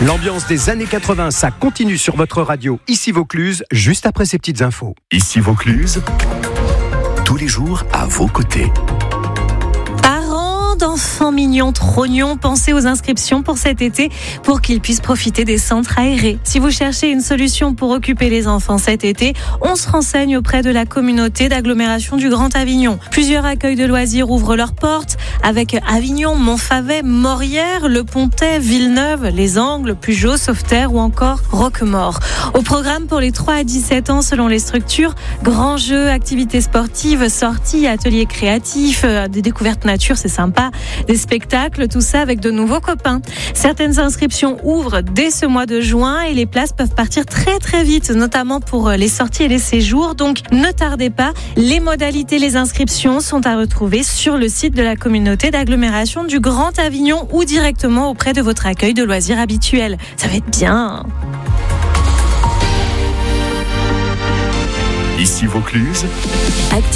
L'ambiance des années 80, ça continue sur votre radio. Ici Vaucluse, juste après ces petites infos. Ici Vaucluse, tous les jours à vos côtés. D'enfants mignons, trognons, pensez aux inscriptions pour cet été pour qu'ils puissent profiter des centres aérés. Si vous cherchez une solution pour occuper les enfants cet été, on se renseigne auprès de la communauté d'agglomération du Grand Avignon. Plusieurs accueils de loisirs ouvrent leurs portes avec Avignon, Montfavet, Morières, Le Pontet, Villeneuve, Les Angles, Pugeot, Sauveterre ou encore Roquemort. Au programme pour les 3 à 17 ans selon les structures, grands jeux, activités sportives, sorties, ateliers créatifs, des découvertes nature, c'est sympa. Des spectacles, tout ça avec de nouveaux copains. Certaines inscriptions ouvrent dès ce mois de juin et les places peuvent partir très très vite, notamment pour les sorties et les séjours. Donc ne tardez pas, les modalités, les inscriptions sont à retrouver sur le site de la communauté d'agglomération du Grand Avignon ou directement auprès de votre accueil de loisirs habituel. Ça va être bien. Ici Vaucluse.